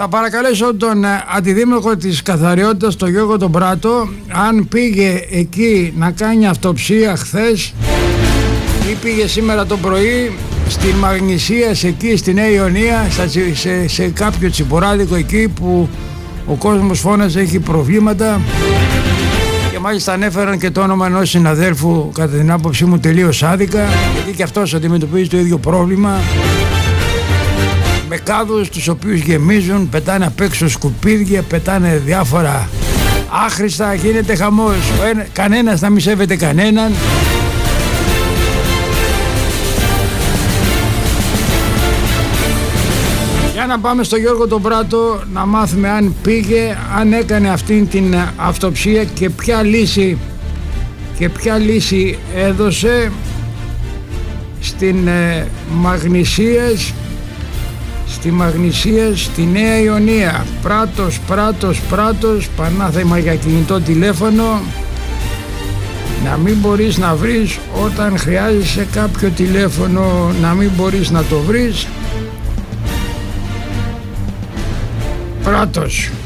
Θα παρακαλέσω τον αντιδήμαρχο της καθαριότητας, τον Γιώργο τον Πράτο, αν πήγε εκεί να κάνει αυτοψία χθες ή πήγε σήμερα το πρωί στην Μαγνησίας, εκεί στη Νέα Ιωνία, σε κάποιο τσιποράδικο εκεί που ο κόσμος φώναζε έχει προβλήματα, και μάλιστα ανέφεραν και το όνομα ενός συναδέλφου, κατά την άποψή μου τελείως άδικα, γιατί και αυτός αντιμετωπίζει το ίδιο πρόβλημα, με κάδους τους οποίους γεμίζουν, πετάνε απ' έξω σκουπίδια, πετάνε διάφορα άχρηστα, γίνεται χαμός, κανένας να μην σέβεται κανέναν. Για να πάμε στο Γιώργο τον Πράτο να μάθουμε αν πήγε, αν έκανε αυτήν την αυτοψία και ποια λύση έδωσε στην Μαγνησίας, στη Νέα Ιωνία. Πράτος, πανάθεμα για κινητό τηλέφωνο, να μην μπορείς να βρεις όταν χρειάζεσαι κάποιο τηλέφωνο, να μην μπορείς να το βρεις. Πράτος.